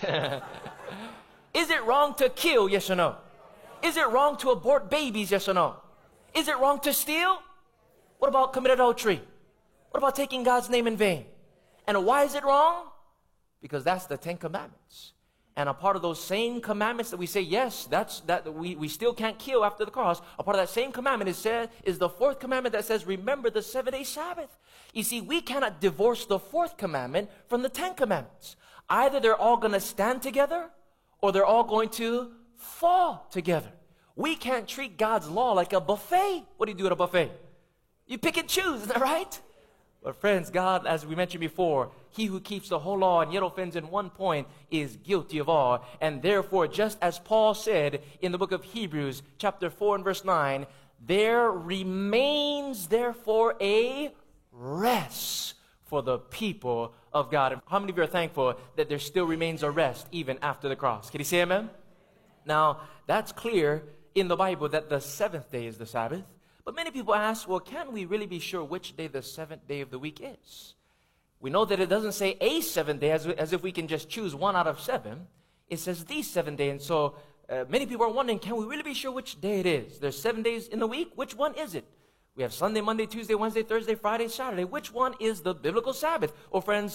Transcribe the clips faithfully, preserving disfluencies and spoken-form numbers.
Is it wrong to kill? Yes or no? Is it wrong to abort babies? Yes or no? Is it wrong to steal? What about commit adultery? What about taking God's name in vain? And why is it wrong? Because that's the Ten Commandments. And a part of those same commandments that we say, yes, that's that we, we still can't kill after the cross. A part of that same commandment is said is the fourth commandment that says, remember the seven-day Sabbath. You see, we cannot divorce the fourth commandment from the Ten Commandments. Either they're all going to stand together or they're all going to fall together. We can't treat God's law like a buffet. What do you do at a buffet? You pick and choose, isn't that right? But friends, God, as we mentioned before, he who keeps the whole law and yet offends in one point is guilty of all. And therefore, just as Paul said in the book of Hebrews, chapter four and verse nine, there remains therefore a rest for the people of God. And how many of you are thankful that there still remains a rest even after the cross? Can you say amen? Now, that's clear in the Bible that the seventh day is the Sabbath. But many people ask, well, can we really be sure which day the seventh day of the week is? We know that it doesn't say a seventh day as, as if we can just choose one out of seven. It says the seventh day. And so uh, many people are wondering, can we really be sure which day it is? There's seven days in the week. Which one is it? We have Sunday, Monday, Tuesday, Wednesday, Thursday, Friday, Saturday. Which one is the biblical Sabbath? Well, friends,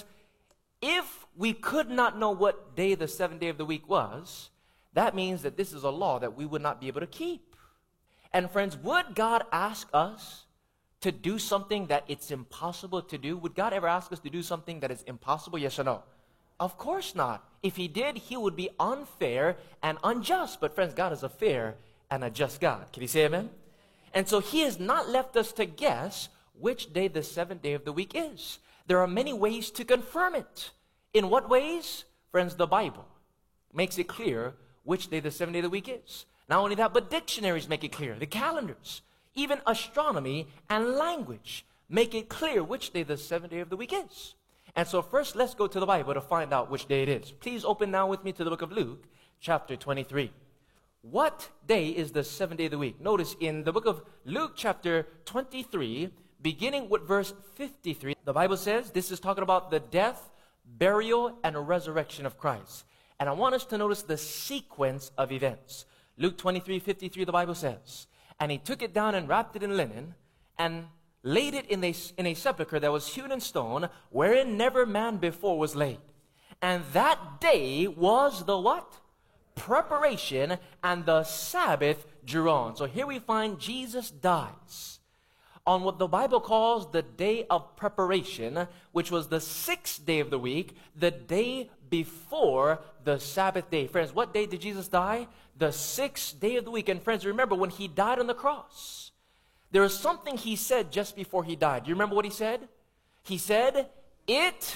if we could not know what day the seventh day of the week was, that means that this is a law that we would not be able to keep. And friends, would God ask us to do something that it's impossible to do? Would God ever ask us to do something that is impossible? Yes or no? Of course not. If he did, he would be unfair and unjust. But friends, God is a fair and a just God. Can you say amen? And so he has not left us to guess which day the seventh day of the week is. There are many ways to confirm it. In what ways? Friends, the Bible makes it clear which day the seventh day of the week is. Not only that, but dictionaries make it clear. The calendars, even astronomy and language make it clear which day the seventh day of the week is. And so first, let's go to the Bible to find out which day it is. Please open now with me to the book of Luke, chapter twenty-three. What day is the seventh day of the week? Notice in the book of Luke, chapter twenty-three, beginning with verse fifty-three, the Bible says, this is talking about the death, burial, and resurrection of Christ. And I want us to notice the sequence of events. Luke twenty-three, fifty-three, the Bible says, and he took it down and wrapped it in linen and laid it in a, in a sepulchre that was hewn in stone, wherein never man before was laid. And that day was the what? Preparation, and the Sabbath drew on. So here we find Jesus dies on what the Bible calls the day of preparation, which was the sixth day of the week, the day before the Sabbath day. Friends, what day did Jesus die? The sixth day of the week. And friends, remember when he died on the cross, there was something he said just before he died. Do you remember what he said? He said, it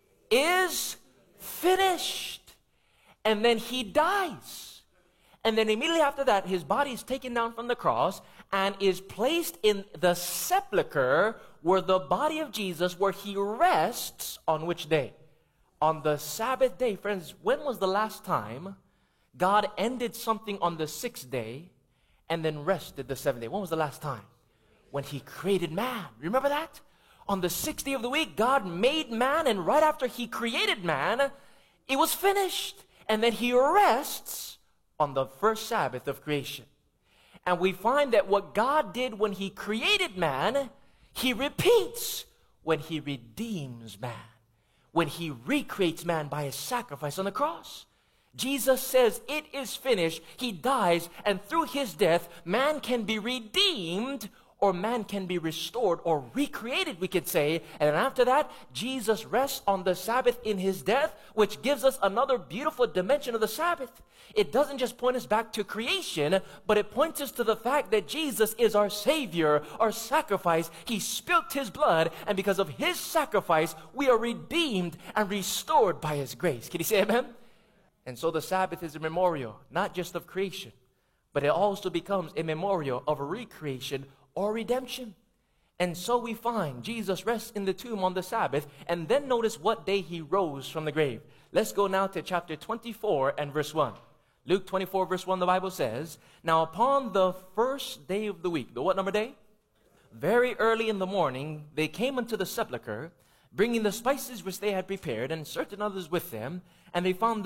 is finished. And then he dies. And then immediately after that, his body is taken down from the cross and is placed in the sepulcher where the body of Jesus, where he rests on which day? On the Sabbath day. Friends, when was the last time God ended something on the sixth day and then rested the seventh day? When was the last time? When he created man. Remember that? On the sixth day of the week, God made man, and right after he created man, it was finished. And then he rests on the first Sabbath of creation. And we find that what God did when he created man, he repeats when he redeems man, when he recreates man by his sacrifice on the cross. Jesus says, it is finished. He dies, and through his death, man can be redeemed, or man can be restored or recreated, we could say. And then after that, Jesus rests on the Sabbath in his death, which gives us another beautiful dimension of the Sabbath. It doesn't just point us back to creation, but it points us to the fact that Jesus is our Savior, our sacrifice. He spilt his blood, and because of his sacrifice, we are redeemed and restored by his grace. Can you say amen? And so the Sabbath is a memorial, not just of creation, but it also becomes a memorial of recreation or redemption. And so we find Jesus rests in the tomb on the Sabbath, and then notice what day he rose from the grave. Let's go now to chapter twenty-four and verse one. Luke twenty-four verse one, the Bible says, now upon the first day of the week, the what number day? Very early in the morning, they came unto the sepulchre, bringing the spices which they had prepared, and certain others with them, and they found